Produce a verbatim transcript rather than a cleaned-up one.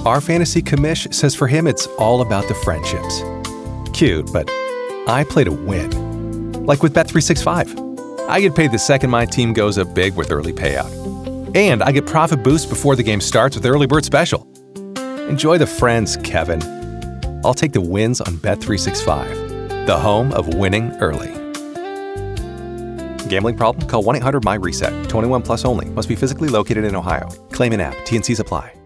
Our fantasy commish says for him it's all about the friendships. Cute, but I play to win. Like with Bet three sixty-five. I get paid the second my team goes up big with early payout. And I get profit boost before the game starts with Early Bird Special. Enjoy the friends, Kevin. I'll take the wins on Bet three sixty-five, the home of winning early. Gambling problem? Call one eight hundred M Y RESET. twenty-one plus only. Must be physically located in Ohio. Claim in app. T N Cs apply.